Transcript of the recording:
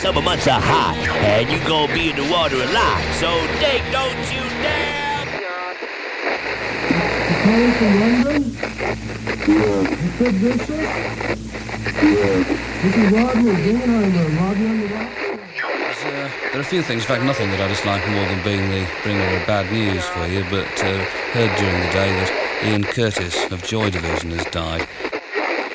summer months are hot, and you gonna be in the water a lot. So, Dick, don't you dare! Calling from London? Yeah. You said Bishop? Yeah. This is Rodney Dingenheimer. Rodney on the rock? There are a few things, in fact nothing that I dislike more than being the bringer of bad news for you, but heard during the day that Ian Curtis of Joy Division has died.